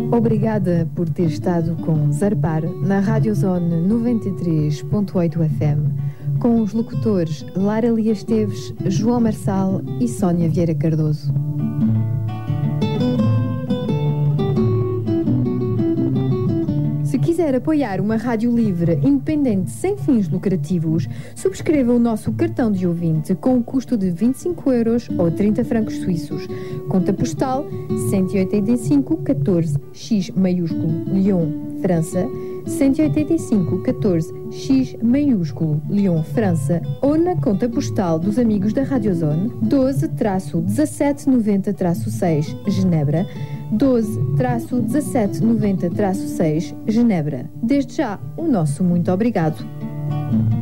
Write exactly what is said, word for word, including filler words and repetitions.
Obrigada por ter estado com Zarpar na Radiozone noventa e três ponto oito F M, com os locutores Lara Lia Esteves, João Marçal e Sónia Vieira Cardoso. Se quiser apoiar uma rádio livre, independente, sem fins lucrativos, subscreva o nosso cartão de ouvinte com o custo de vinte e cinco euros ou trinta francos suíços. Conta postal cento e oitenta e cinco catorze X maiúsculo Lyon, França, cento e oitenta e cinco catorze X maiúsculo Lyon, França, ou na conta postal dos amigos da Radiozone doze dezassete noventa seis, Genebra, doze dezassete noventa seis, Genebra. Desde já, o nosso muito obrigado.